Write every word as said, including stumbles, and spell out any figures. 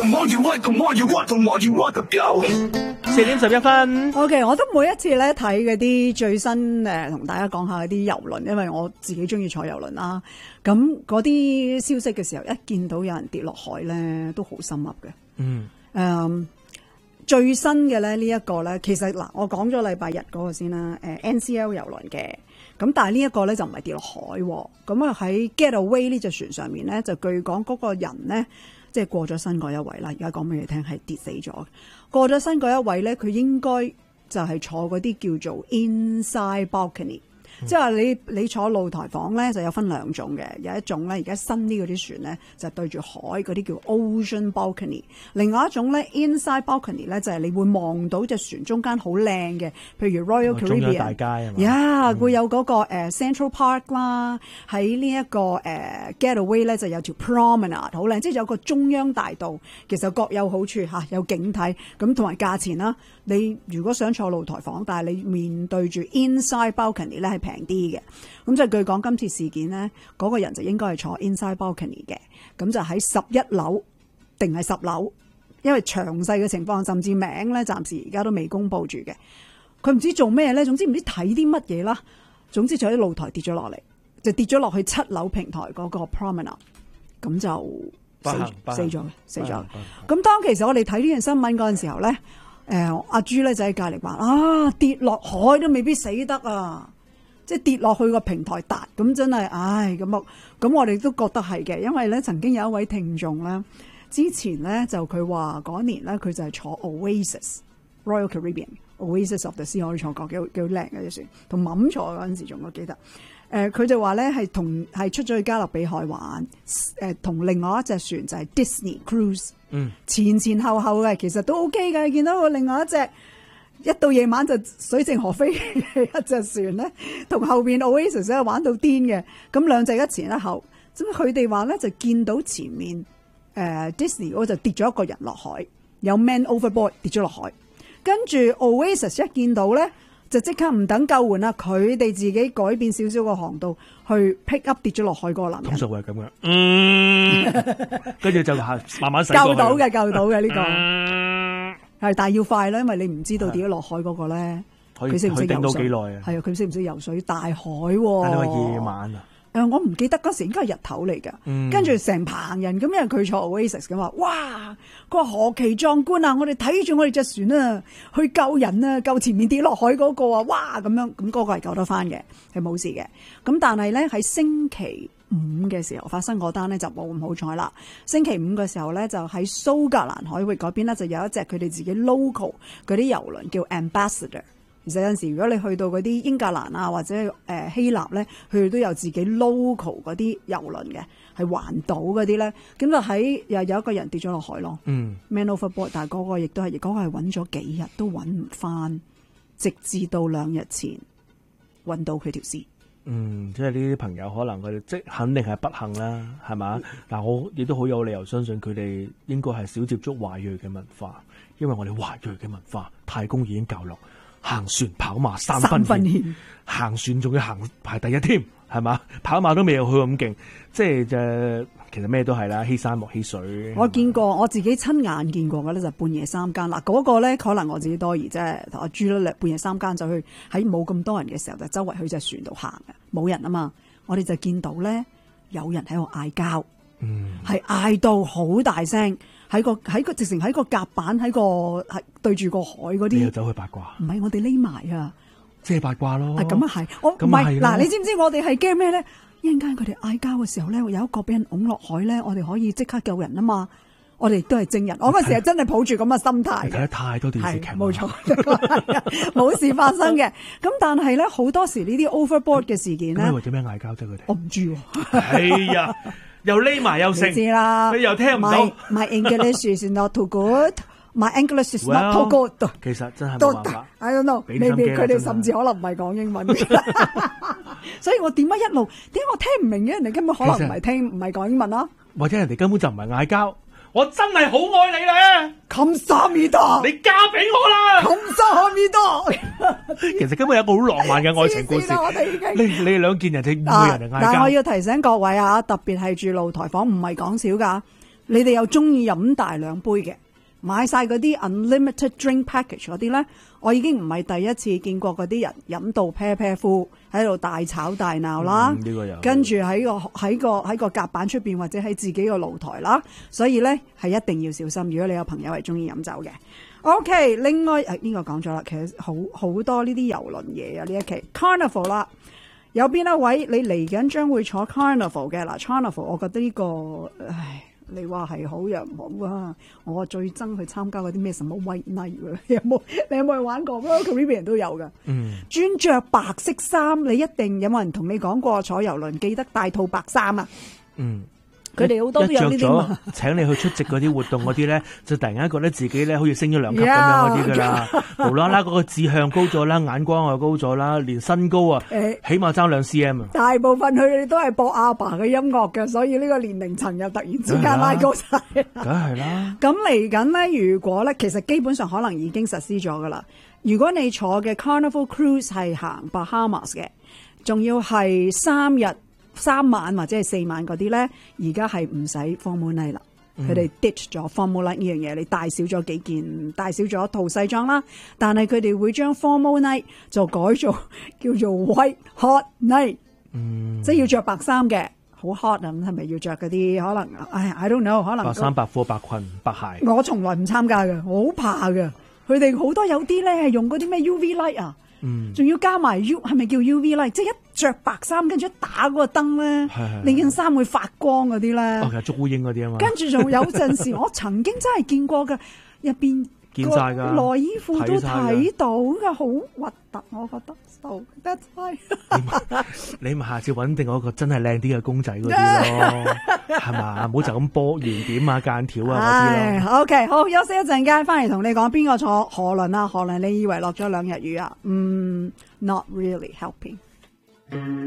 四點十一分。 OK， 我都每一次咧睇嗰啲最新誒，同大家講下嗰啲郵輪，因為我自己中意坐郵輪啦。咁嗰啲消息嘅時候，一見到有人跌落海咧，都好心噏嘅。 嗯。 誒、um, 最新嘅咧呢一個咧，其實嗱，我講咗禮拜日嗰個先啦。誒 N C L 郵輪嘅，咁但係呢一個咧就唔係跌落海，咁啊喺 Getaway 呢隻船上面咧，就據講嗰個人咧，即係過咗身嗰一位啦。而家講俾你聽係跌死咗，過咗身嗰一位咧，佢應該就係坐嗰啲叫做 inside balcony。即係話你你坐露台房咧就有分兩種嘅，有一種咧而家新啲嗰啲船咧就對住海嗰啲叫 ocean balcony， 另外一種咧 inside balcony 咧就係你會望到隻船中間好靚嘅，譬如 Royal Caribbean 中央大街啊嘛， 呀、yeah, 嗯、 會有嗰個誒 Central Park 啦，喺呢一個誒 Getaway 咧就有條 promenade 好靚，即係有個中央大道，其實各有好處嚇，有景睇咁同埋價錢啦。你如果想坐露台房，但係你面對住 inside balcony 咧係平啲嘅，咁就據講今次事件咧，嗰、那個人就應該係坐 inside balcony 嘅，咁就喺十一樓定係十樓，因為詳細嘅情況甚至名咧，暫時而家都未公佈住嘅。佢唔知做咩咧，總之唔知睇啲乜嘢啦，總之就喺露台跌咗落嚟，就跌咗落去七樓平台嗰個 promenade， 咁就死死咗嘅，死咗。咁當其實我哋睇呢樣新聞嗰陣時候咧。誒、呃、阿朱咧就喺隔離話啊，跌落海都未必死得啊！即係跌落去個平台笪咁，真係唉咁啊！咁我哋都覺得係嘅，因為咧曾經有一位聽眾咧，之前咧就佢話嗰年咧佢就係坐 Oasis Royal Caribbean Oasis of the Sea， 我哋坐過幾好幾好靚嘅隻船，同冧坐嗰陣時仲我記得。誒、呃、佢就話咧係同係出咗去加勒比海玩，誒同另外一隻船就係 Disney Cruise。嗯，前前後後嘅其實都 OK 嘅，你見到另外一隻一到夜晚就水靜河飛嘅一隻船咧，同後邊 Oasis 喺度玩到癲嘅，咁兩隻一前一後，咁佢哋話咧就見到前面誒、呃、Disney 嗰就跌咗一個人落海，有 man overboard 跌咗落海，跟住 Oasis 一見到咧就即刻唔等救援啦，佢哋自己改變少少個航道去 pick up 跌咗落海嗰個男人。 通常會係咁嘅，嗯，跟住就慢慢洗救到嘅，救到嘅呢、這個，係、 嗯， 但係要快啦，因為你唔知道跌咗落海嗰個咧，佢識唔識游水？ 到幾耐啊？ 係啊，佢識唔識游水？大海喎、啊， 但係話夜晚啊。 誒，我唔記得嗰時應該係日頭嚟㗎，跟住成棚人咁，因為佢坐 Oasis 咁話，哇！佢話何其壯觀啊！我哋睇住我哋隻船啊，去救人啊，救前面跌落海嗰個啊，哇！咁樣咁嗰、嗰個係救得翻嘅，係冇事嘅。咁但係咧喺星期五嘅時候發生嗰單咧就冇咁好彩啦。星期五嘅時候咧就喺蘇格蘭海域嗰邊咧就有一隻佢哋自己 local 嗰啲遊輪叫 Ambassador。其實有陣時，如果你去到嗰啲英格蘭啊，或者誒希臘咧，佢哋都有自己 local 嗰啲遊輪嘅，係環島嗰啲咧。咁就喺又有一個人跌咗落海咯。嗯 ，man overboard， 但係嗰個亦都係，嗰、嗰個係揾咗幾日都揾唔翻，直至到兩日前揾到佢條屍。嗯， 即係呢啲朋友可能佢哋即肯定係不幸啦，係嘛？但我亦都好有理由相信佢哋應該係少接觸華裔嘅文化，因為我哋華裔嘅文化，太公已經教落。行船跑馬三分險，行船仲要行排第一添，係嘛？跑馬都未有佢咁勁，即係就其實咩都係啦，欺山莫欺水。我見過，我自己親眼見過嘅咧就半夜三更嗱，嗰個咧可能我自己多疑啫。我住咗半夜三更就去喺冇咁多人嘅時候就周圍去隻船度行嘅，冇人啊嘛，我哋就見到咧有人喺度嗌交，嗯，係嗌到好大聲。喺個喺個直情喺個甲板喺個係對住個海嗰啲，你又走去八卦？唔係我哋匿埋啊，即係八卦咯。係咁啊係，我唔係嗱，你知唔知我哋係驚咩咧？一陣間佢哋嗌交嘅時候咧，有一個俾人拱落海咧，我哋可以即刻救人啊嘛！我哋都係證人，我嗰時係真係抱住咁嘅心態。睇得太多電視劇，冇錯，冇事發生嘅。咁但係咧，好多時呢啲 overboard 嘅事件咧，咁為咗咩嗌交啫？佢哋我唔知喎。係啊。又匿埋又食，你知啦，你又聽唔到。My, my English is not too good. My English is not too good. 其實真係冇辦法。I don't know. Maybe 佢哋甚至可能唔係講英文。所以我點解一路點解我聽唔明嘅？人哋根本可能唔係聽唔係講英文啦。或者人哋根本就唔係嗌交。我真係好愛你咧，冚沙米多，你嫁俾我啦，冚沙米多。其實根本有一個好浪漫嘅愛情故事。你你哋兩見人哋唔會人哋嗌交。但係我要提醒各位啊，特別係住露台房，唔係講笑噶。 你哋又中意飲大兩杯嘅，買晒嗰啲 unlimited drink package 嗰啲咧，我已經唔係第一次見過嗰啲人飲到啤啤呼喺度大吵大鬧啦。 嗯，呢個有跟住喺個喺個喺個甲板出邊或者喺自己個露台啦，所以咧係一定要小心。如果你有朋友係中意飲酒嘅 ，OK。另外誒呢個講咗啦，其實好好多呢啲遊輪嘢啊，呢一期 Carnival 啦。有邊一位你嚟緊將會坐 Carnival 嘅嗱 ？Carnival 我覺得呢、這個，唉，你話係好又唔好啊！我最憎去參加嗰啲咩什麼 White Night 㗎，有冇？你有冇去玩過？Caribbean 都有㗎。嗯，專着白色衫，你一定有冇人同你講過坐遊輪記得帶套白衫啊？ 嗯。 佢哋好多都有呢啲嘛， 請你去出席嗰啲活動嗰啲咧，就突然間覺得自己咧好似升咗兩級咁樣嗰啲噶啦，無啦啦嗰個志向高咗啦，眼光又高咗啦，連身高啊，欸、起碼爭兩 cm 啊！ 大部分佢哋都係播阿爸嘅音樂嘅，所以呢個年齡層又突然之間拉高晒。 梗係啦。 咁嚟緊咧，如果咧，其實基本上可能已經實施咗噶啦。如果你坐嘅 Carnival Cruise 係行 Bahamas 嘅，仲要係三日。三晚或者係四晚嗰啲咧，而家係唔使 formal night 啦。佢哋 ditch 咗 formal night 呢樣嘢，你帶少咗幾件，帶少咗一套西裝啦。但係佢哋會將 formal night 就改做叫做 white hot night，嗯，即係要着白衫嘅，好 hot 啊！咁係咪要着嗰啲可能？唉 ，I don't know，可能白衫、白褲、白裙、白鞋。 我從來唔參加嘅，我好怕嘅。佢哋好多有啲咧係用嗰啲咩 U V light 啊。嗯，仲要加埋 U 係咪叫 U V light？即係一着白衫，跟住一打嗰個燈咧，你件衫會發光嗰啲咧。哦， 其實捉烏蠅嗰啲啊嘛。 跟住仲有陣時，我曾經真係見過嘅，入邊見晒㗎， 內衣褲都睇到㗎，好核突，我覺得。So that's why 你咪下次揾定我個真係靚啲嘅公仔嗰啲咯，係嘛？唔好就咁波圓點啊、間條啊嗰啲咯。 OK， 好，休息一陣間，翻嚟同你講邊個坐河輪啊？河輪你以為落咗兩日雨啊？嗯，not really helping。